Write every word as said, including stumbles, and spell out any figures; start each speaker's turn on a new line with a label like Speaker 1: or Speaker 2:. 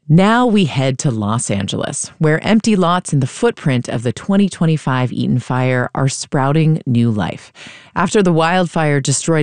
Speaker 1: Now we head to Los Angeles, where empty lots in the footprint of the twenty twenty-five Eaton fire are sprouting new life. After the wildfire destroyed